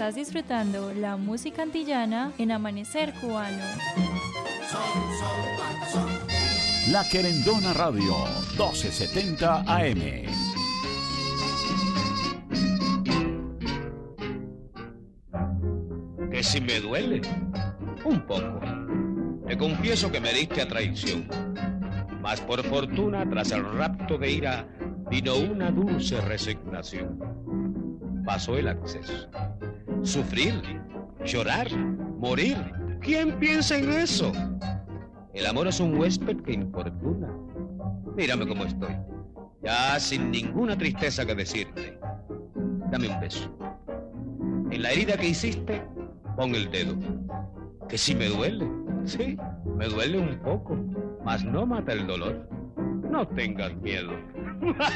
Estás disfrutando la música antillana en Amanecer Cubano. La Querendona Radio, 1270 AM. Que si me duele, un poco. Te confieso que me diste a traición. Mas por fortuna, tras el rapto de ira, vino una dulce resignación. Pasó el acceso. Sufrir, llorar, morir. ¿Quién piensa en eso? El amor es un huésped que importuna. Mírame cómo estoy. Ya sin ninguna tristeza que decirte. Dame un beso. En la herida que hiciste, pon el dedo. Que si me duele, sí, me duele un poco, mas no mata el dolor. No tengas miedo.